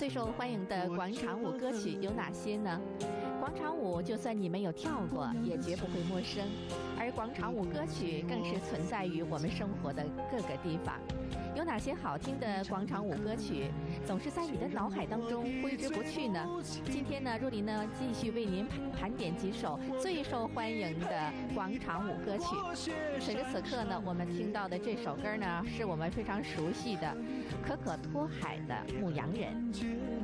最受欢迎的广场舞歌曲有哪些呢？广场舞就算你没有跳过，也绝不会陌生。而广场舞歌曲更是存在于我们生活的各个地方。有哪些好听的广场舞歌曲总是在你的脑海当中挥之不去呢？今天呢，若琳呢继续为您盘点几首最受欢迎的广场舞歌曲。此时此刻呢，我们听到的这首歌呢，是我们非常熟悉的可可托海的《牧羊人》。